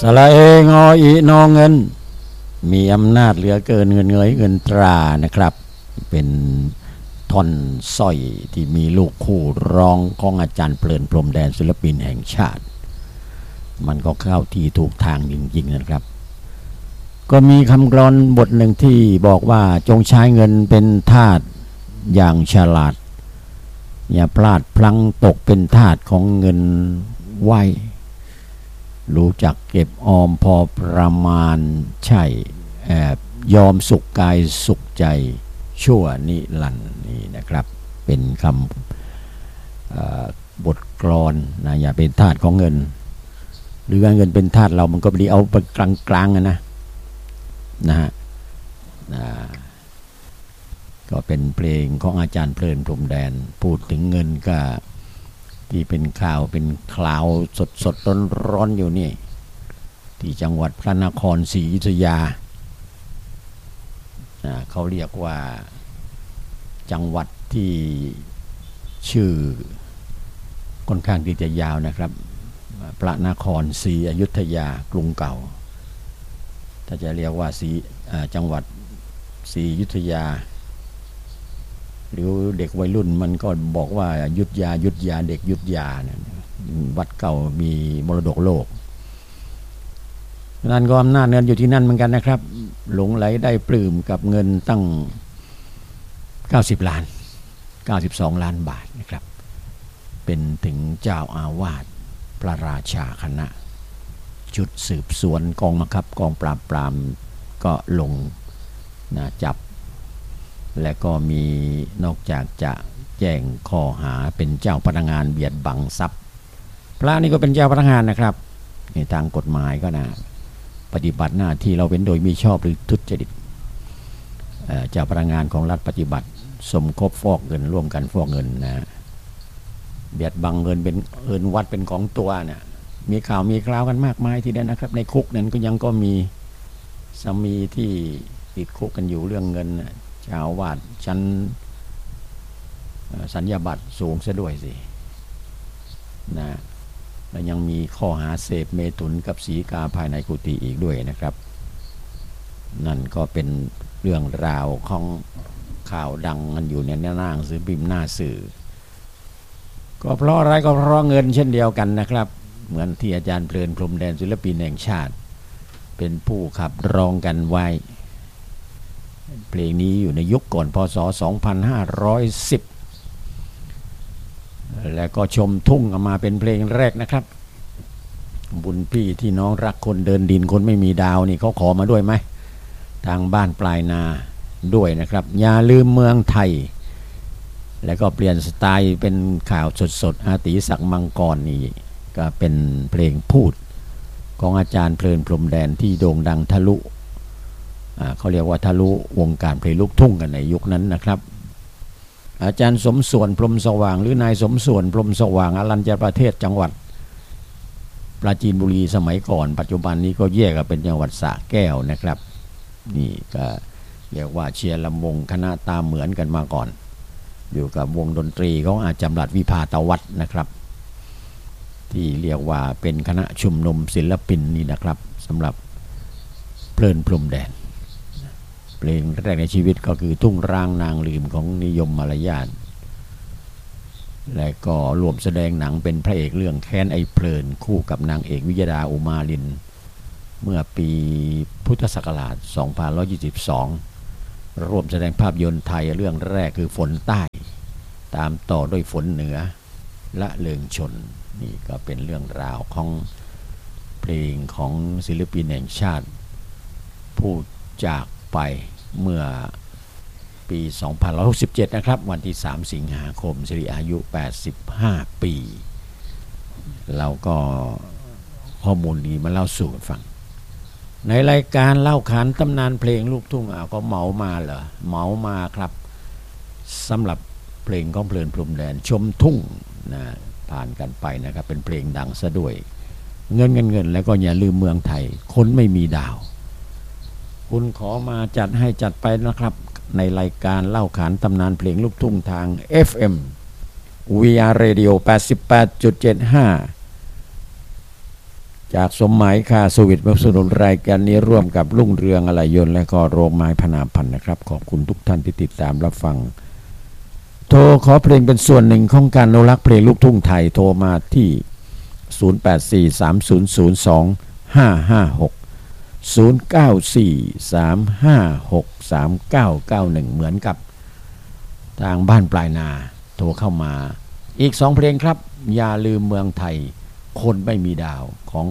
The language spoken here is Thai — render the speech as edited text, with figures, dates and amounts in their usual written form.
สระเองออีนอเงินมีอำนาจเหลือเกินเงินตรานะครับเป็นท่อนสร้อยที่มีลูกคู่ร้องของอาจารย์เพลินพรหมแดนศิลปินแห่งชาติมันก็เข้าที่ถูกทางจริงๆนะครับก็มีคำกลอนบทหนึ่งที่บอกว่าจงใช้เงินเป็นทาสอย่างฉลาดอย่าพลาดพลั้งตกเป็นทาสของเงินไว้รู้จักเก็บออมพอประมาณใช่แอบยอมสุขกายสุขใจชั่วนิรันดร์นี่นะครับเป็นคำบทกลอนนะอย่าเป็นทาสของเงินหรือเงินเป็นทาสเรามันก็ดีเอาไปกลางๆนะฮะก็เป็นเพลงของอาจารย์เพลินพรหมแดนพูดถึงเงินก็ที่เป็นข่าวเป็นคลาวสดร้อนอยู่นี่ที่จังหวัดพระนครศรีอยุธยาเขาเรียกว่าจังหวัดที่ชื่อค่อนข้างที่จะยาวนะครับพระนครศรีอยุธยากรุงเก่าถ้าจะเรียกว่าจังหวัดศรีอยุธยาหรือเด็กวัยรุ่นมันก็บอกว่ายุทธยาเด็กยุทธยาเนี่ยวัดเก่ามีมรดกโลกนั่นก็อำนาจเงินอยู่ที่นั่นเหมือนกันนะครับหลงไหลได้ปลื้มกับเงินตั้ง90 ล้าน92 ล้านบาทนะครับเป็นถึงเจ้าอาวาสพระราชาคณะชุดสืบสวนกองบังคับกองปราบปรามก็ลงจับและก็มีนอกจากจะแจ้งข้อหาเป็นเจ้าพนักงานเบียดบังทรัพย์พระนี่ก็เป็นเจ้าพนักงานนะครับในทางกฎหมายก็นะปฏิบัติหน้าที่เราเป็นโดยมิชอบหรือทุจริตเจ้าพนักงานของรัฐปฏิบัติสมคบฟอกเงินร่วมกันฟอกเงินนะเบียดบังเงินเป็นเงินวัดเป็นของตัวเนี่ยมีข่าวมีคราวกันมากมายทีเดียวนะครับในคุกนั้นก็ยังก็มีสามีที่ติดคุกกันอยู่เรื่องเงินเจ้าอาวาสชั้นสัญญาบัตรสูงซะด้วยสินะและยังมีข้อหาเสพเมถุนกับสีกาภายในกุฏิอีกด้วยนะครับนั่นก็เป็นเรื่องราวของข่าวดังกันอยู่ในหน้าหนังสือพิมพ์หน้าสื่อก็เพราะอะไรก็เพราะเงินเช่นเดียวกันนะครับเหมือนที่อาจารย์เพลินพรหมแดนศิลปินแห่งชาติเป็นผู้ขับร้องกันไว้เพลงนี้อยู่ในยุคก่อนพศ 2510 แล้วก็ชมทุ่งออกมาเป็นเพลงแรกนะครับบุญพี่ที่น้องรักคนเดินดินคนไม่มีดาวนี่เขาขอมาด้วยไหมทางบ้านปลายนาด้วยนะครับอย่าลืมเมืองไทยแล้วก็เปลี่ยนสไตล์เป็นข่าวสดอาติศักดิ์มังกรนี่ก็เป็นเพลงพูดของอาจารย์เพลินพรหมแดนที่โด่งดังทะลุเขาเรียกว่าทะลุวงการเพลงลูกทุ่งกันในยุคนั้นนะครับอาจารย์สมส่วนพรหมสว่างหรือนายสมส่วนพรหมสว่างอรัญญประเทศจังหวัดปราจีนบุรีสมัยก่อนปัจจุบันนี้ก็แยกกันเป็นจังหวัดสระแก้วนะครับนี่ก็เรียกว่าเชียร์ลำวงคณะตามเหมือนกันมาก่อนอยู่กับวงดนตรีของอาจารย์รัตน์วิภาตวัฒน์นะครับที่เรียกว่าเป็นคณะชุมนุมศิลปินนี่นะครับสำหรับเพลินพรหมแดนเพลงแรกในชีวิตก็คือทุ่งร้างนางลืมของนิยมมารยาทและก็รวมแสดงหนังเป็นพระเอกเรื่องแค้นไอ้เพลินคู่กับนางเอกวิยดาอุมาลินเมื่อปีพุทธศักราช 2522 ร่วมแสดงภาพยนตร์ไทยเรื่องแรกคือฝนใต้ตามต่อด้วยฝนเหนือละเลิงชนนี่ก็เป็นเรื่องราวของเพลงของศิลปินแห่งชาติผู้จากไปเมื่อปี2567นะครับวันที่3 สิงหาคมสิริอายุ85 ปีเราก็ข้อมูลนี้มาเล่าสู่กันฟังในรายการเล่าขานตำนานเพลงลูกทุ่งก็เหมามาเหรอเหมามาครับสำหรับเพลงของเพลินพรหมแดนชมทุ่งนะผ่านกันไปนะครับเป็นเพลงดังซะด้วยเงินแล้วก็อย่าลืมเมืองไทยคนไม่มีดาวคุณขอมาจัดให้จัดไปนะครับในรายการเล่าขานตำนานเพลงลูกทุ่งทาง FM VR Radio 88.75 จากสมหมายค่าสวิตมาสนุนรายการนี้ร่วมกับรุ่งเรืองอะไหล่ยนต์และก็โรงไม้พนาพันธ์นะครับขอบคุณทุกท่านที่ติดตามรับฟังโทรขอเพลงเป็นส่วนหนึ่งของการอนุรักษ์เพลงลูกทุ่งไทยโทรมาที่0843002556 0943563991เหมือนกับทางบ้านปลายนาโทรเข้ามาอีก2เพลงครับอย่าลืมเมืองไทยคนไม่มีดาวของ